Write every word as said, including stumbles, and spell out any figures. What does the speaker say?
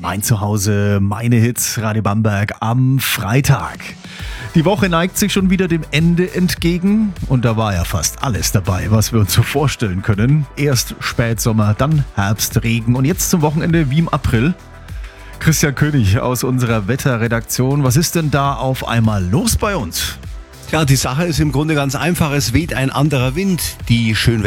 Mein Zuhause, meine Hits, Radio Bamberg am Freitag. Die Woche neigt sich schon wieder dem Ende entgegen und da war ja fast alles dabei, was wir uns so vorstellen können. Erst Spätsommer, dann Herbst, Regen und jetzt zum Wochenende wie im April. Christian König aus unserer Wetterredaktion, was ist denn da auf einmal los bei uns? Ja, die Sache ist im Grunde ganz einfach. Es weht ein anderer Wind. Die